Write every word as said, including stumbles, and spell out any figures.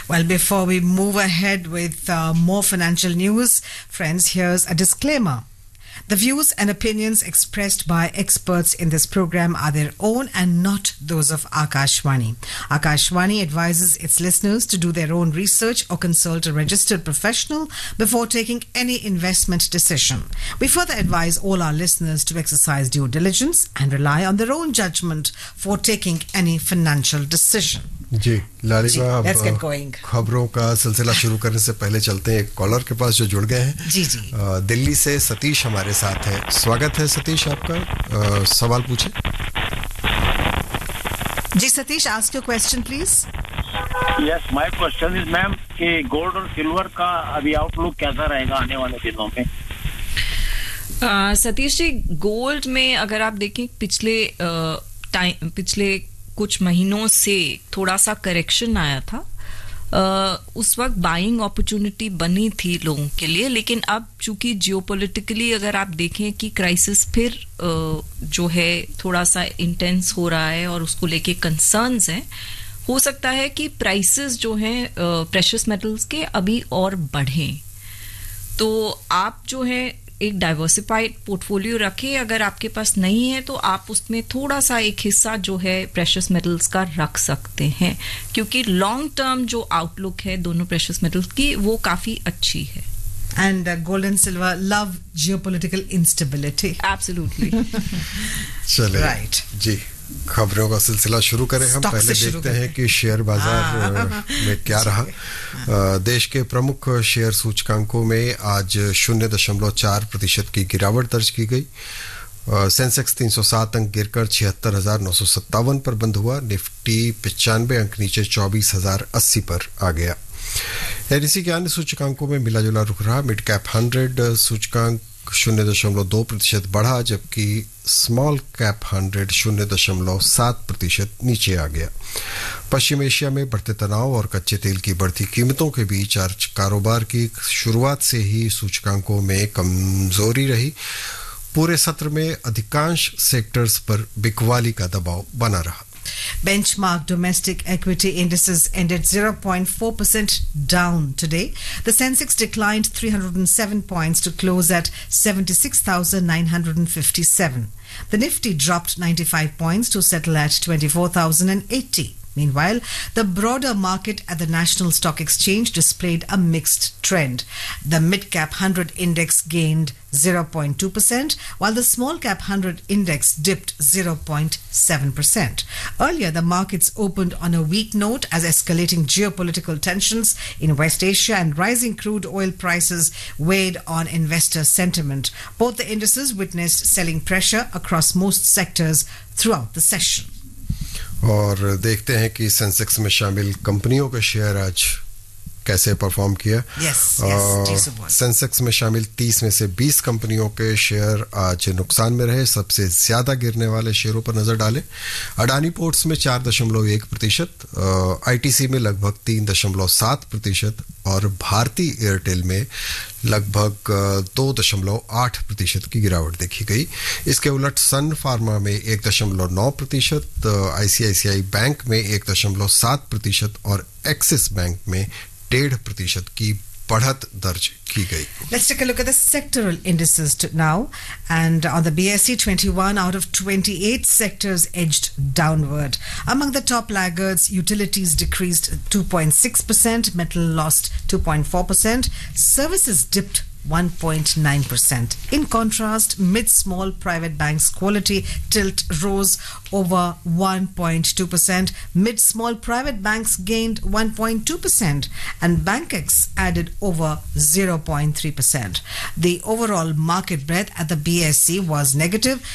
Well, before we move ahead with uh, more financial news, friends, here's a disclaimer. The views and opinions expressed by experts in this program are their own and not those of Akashvani. Akashvani advises its listeners to do their own research or consult a registered professional before taking any investment decision. We further advise all our listeners to exercise due diligence and rely on their own judgment for taking any financial decision. जी लालिमा, let's get going. खबरों का सिलसिला शुरू करने से पहले चलते हैं एक कॉलर के पास जो जुड़ गए हैं। जी जी आ, दिल्ली से सतीश हमारे साथ है। स्वागत है सतीश आपका। आ, सवाल पूछे। जी Satish, ask your question please. Yes, my question is ma'am कि गोल्ड और सिल्वर का अभी आउटलुक कैसा रहेगा आने वाले दिनों में? uh, सतीश जी, गोल्ड में अगर आप देखें पिछले टाइम uh, पिछले कुछ महीनों से थोड़ा सा करेक्शन आया था। uh, उस वक्त बाइंग अपॉर्चुनिटी बनी थी लोगों के लिए, लेकिन अब चूंकि जियोपॉलिटिकली अगर आप देखें कि क्राइसिस फिर uh, जो है थोड़ा सा इंटेंस हो रहा है और उसको लेके कंसर्न्स हैं, हो सकता है कि प्राइसेस जो हैं प्रेशियस मेटल्स के अभी और बढ़ें। तो आप जो है एक डाइवर्सिफाइड पोर्टफोलियो रखें। अगर आपके पास नहीं है तो आप उसमें थोड़ा सा एक हिस्सा जो है प्रेशियस मेटल्स का रख सकते हैं, क्योंकि लॉन्ग टर्म जो आउटलुक है दोनों प्रेशियस मेटल्स की वो काफी अच्छी है। And uh, gold and silver love geopolitical instability. Absolutely. चले Right. जी, खबरों का सिलसिला शुरू करें। हम Stock पहले देखते हैं कि शेयर बाजार में क्या रहा। देश के प्रमुख शेयर सूचकांकों में आज शून्य दशमलव चार प्रतिशत की गिरावट दर्ज की गई। सेंसेक्स तीन सौ सात अंक गिरकर छिहत्तर हजार नौ सौ सत्तावन पर बंद हुआ। निफ्टी पचानवे अंक नीचे चौबीस हजार अस्सी पर आ गया। एनएसई के अन्य सूचकांकों में मिला जुला रुख रहा। मिड कैप हंड्रेड सूचकांक शून्य दशमलव दो प्रतिशत बढ़ा, जबकि स्मॉल कैप हंड्रेड शून्य दशमलव सात प्रतिशत नीचे आ गया। पश्चिम एशिया में बढ़ते तनाव और कच्चे तेल की बढ़ती कीमतों के बीच आज कारोबार की शुरुआत से ही सूचकांकों में कमजोरी रही। पूरे सत्र में अधिकांश सेक्टर्स पर बिकवाली का दबाव बना रहा। Benchmark domestic equity indices ended zero point four percent down today. The Sensex declined three hundred seven points to close at seventy-six thousand nine hundred fifty-seven. The Nifty dropped ninety-five points to settle at twenty-four thousand eighty. Meanwhile, the broader market at the National Stock Exchange displayed a mixed trend. The mid-cap one hundred index gained zero point two percent, while the small-cap one hundred index dipped zero point seven percent. Earlier, the markets opened on a weak note as escalating geopolitical tensions in West Asia and rising crude oil prices weighed on investor sentiment. Both the indices witnessed selling pressure across most sectors throughout the session. और देखते हैं कि Sensex में शामिल कंपनियों के share आज कैसे परफॉर्म किया। yes, yes, सेंसेक्स में शामिल तीस में से बीस कंपनियों के शेयर आज नुकसान में रहे। सबसे ज्यादा गिरने वाले शेयरों पर नजर डालें। अडानी पोर्ट्स में चार दशमलव एक प्रतिशत, आईटीसी में लगभग तीन दशमलव सात प्रतिशत और भारती एयरटेल में लगभग दो दशमलव आठ प्रतिशत की गिरावट देखी गई। इसके उलट सन फार्मा में एक दशमलव नौ प्रतिशत, आईसीआईसीआई बैंक में एक दशमलव सात प्रतिशत और एक्सिस बैंक में डेढ़ प्रतिशत की बढ़त दर्ज की गई। Let's take a look at the sectoral indices now. And on the B S E, twenty-one out of twenty-eight sectors edged downward. Among the top laggards, utilities decreased two point six percent, metal lost two point four percent, services dipped one point nine percent. In contrast, mid-small private banks quality tilt rose over one point two percent. Mid-small private banks gained one point two percent and BankX added over zero point three percent. The overall market breadth at the B S E was negative.